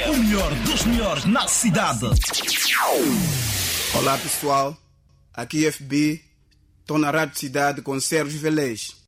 O melhor dos melhores na cidade. Olá pessoal, aqui FB, estou na Rádio Cidade com Sérgio Velez.